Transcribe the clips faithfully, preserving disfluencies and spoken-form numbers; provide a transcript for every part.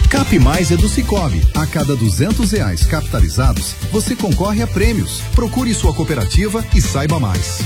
Cap Mais é do Sicoob. A cada duzentos reais capitalizados, você concorre a prêmios. Procure sua cooperativa e saiba mais.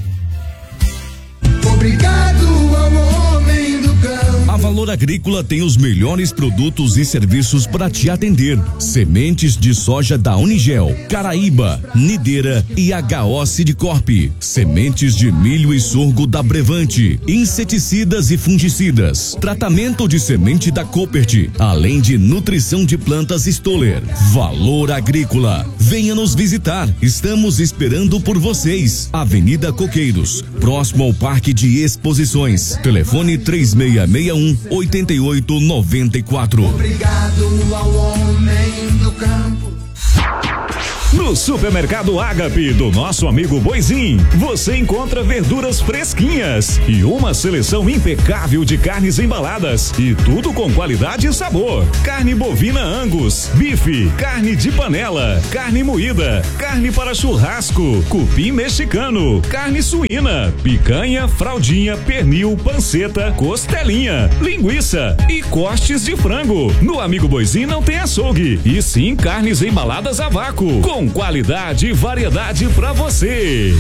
Obrigado ao homem do campo. A Valor Agrícola tem os melhores produtos e serviços para te atender. Sementes de soja da Unigel, Caraíba, Nideira e H O Sidcorp. Sementes de milho e sorgo da Brevante. Inseticidas e fungicidas. Tratamento de semente da Copert. Além de nutrição de plantas Stoller. Valor Agrícola. Venha nos visitar. Estamos esperando por vocês. Avenida Coqueiros, próximo ao Parque de Exposições. Telefone três seis seis um, oito oito nove quatro. Obrigado ao homem do campo. No Supermercado Ágape do nosso amigo Boizinho, você encontra verduras fresquinhas e uma seleção impecável de carnes embaladas e tudo com qualidade e sabor. Carne bovina Angus, bife, carne de panela, carne moída, carne para churrasco, cupim mexicano, carne suína, picanha, fraldinha, pernil, panceta, costelinha, linguiça e cortes de frango. No amigo Boizinho não tem açougue, e sim carnes embaladas a vácuo, com qualidade e variedade para você.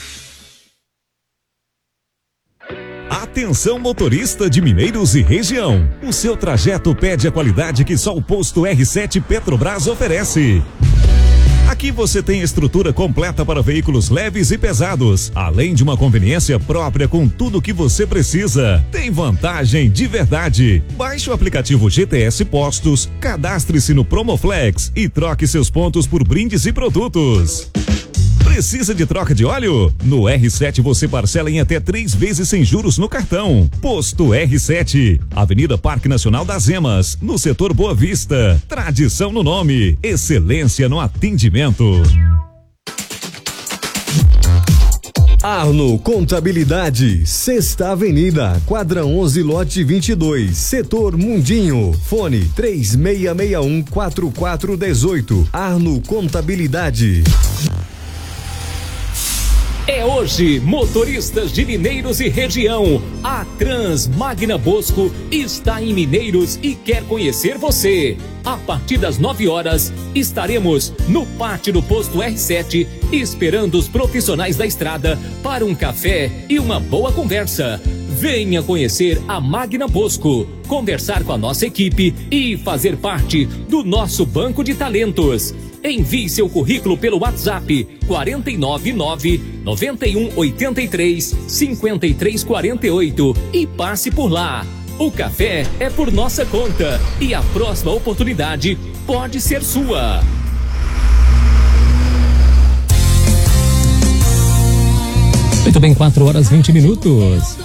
Atenção, motorista de Mineiros e região. O seu trajeto pede a qualidade que só o posto R sete Petrobras oferece. Aqui você tem estrutura completa para veículos leves e pesados, além de uma conveniência própria com tudo que você precisa. Tem vantagem de verdade. Baixe o aplicativo G T S Postos, cadastre-se no Promoflex e troque seus pontos por brindes e produtos. Precisa de troca de óleo? No R sete você parcela em até três vezes sem juros no cartão. Posto R sete, Avenida Parque Nacional das Emas, no setor Boa Vista. Tradição no nome, excelência no atendimento. Arno Contabilidade, Sexta Avenida, quadra onze, lote vinte e dois, setor Mundinho. Fone três seis seis um, quatro quatro um oito. Arno Contabilidade. É hoje, motoristas de Mineiros e região. A Trans Magna Bosco está em Mineiros e quer conhecer você. A partir das nove horas, estaremos no pátio do posto R sete, esperando os profissionais da estrada para um café e uma boa conversa. Venha conhecer a Magna Bosco, conversar com a nossa equipe e fazer parte do nosso banco de talentos. Envie seu currículo pelo WhatsApp quatro nove nove, nove um oito três, cinco três quatro oito e passe por lá. O café é por nossa conta e a próxima oportunidade pode ser sua. Muito bem, quatro horas e vinte minutos.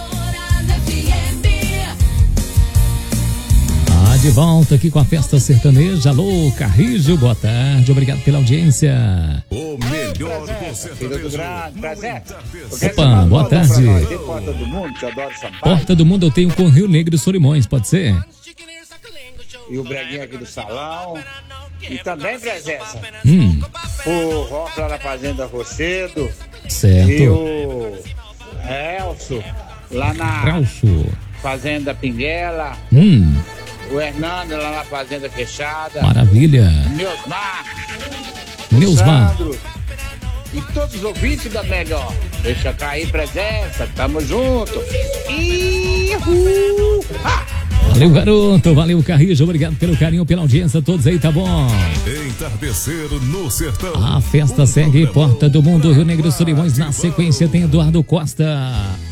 De volta aqui com a Festa Sertaneja. Alô, Carrijo, boa tarde, obrigado pela audiência. O melhor do sertanejo. Opa, boa tarde. Porta do Mundo, que eu adoro Sampaio. Porta do Mundo eu tenho com Rio Negro e Solimões, pode ser? E o Breguinha aqui do salão. E também, presença, Hum. o Rock lá na Fazenda Rocedo. Certo. E o Elcio lá na Raucho. Fazenda Pinguela. Hum. O Hernando lá na Fazenda Fechada. Maravilha. Meusmar. Meusmar. Sandro. E todos os ouvintes da Melhor. Deixa cair presença. Tamo junto. Ihu! Ha! Valeu, garoto. Valeu, Carrijo. Obrigado pelo carinho, pela audiência. Todos aí, tá bom? Entardecer no sertão. A festa segue. Porta do Mundo, Rio Negro e Solimões. Na sequência tem Eduardo Costa.